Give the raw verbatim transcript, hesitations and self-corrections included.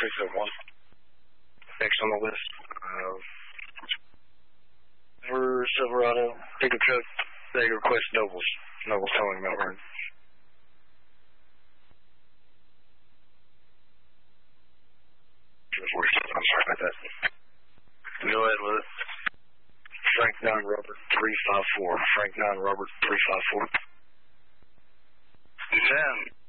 six oh one. Next on the list. Uh, for Silverado, pickup truck, they request Nobles. Nobles towing Mount Vernon. I'm sorry about that. Go ahead with it. Frank nine Robert three five four. Frank nine Robert three five four. ten.